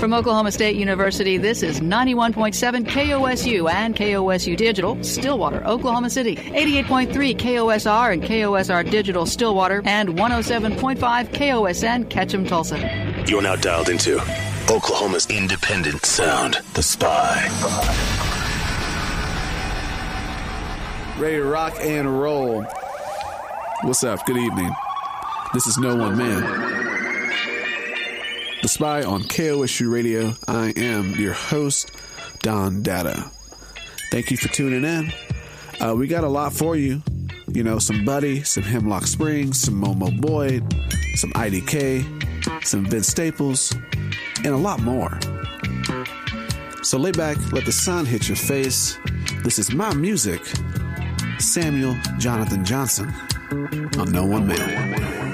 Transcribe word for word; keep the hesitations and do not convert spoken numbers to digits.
From Oklahoma State University, this is ninety-one point seven K O S U and K O S U Digital, Stillwater, Oklahoma City. eighty-eight point three K O S R and K O S R Digital, Stillwater. And one oh seven point five K O S N, Ketchum, Tulsa. You're now dialed into Oklahoma's independent sound, The Spy. Ready to rock and roll. What's up? Good evening. This is No One Man, The Spy on K O S U Radio. I am your host, Don Data. Thank you for tuning in. Uh, we got a lot for you. You know, some Buddy, some Hemlock Springs, some Momo Boyd, some I D K, some Vince Staples, and a lot more. So lay back, let the sun hit your face. This is my music. Samuel Jonathan Johnson on No One Man.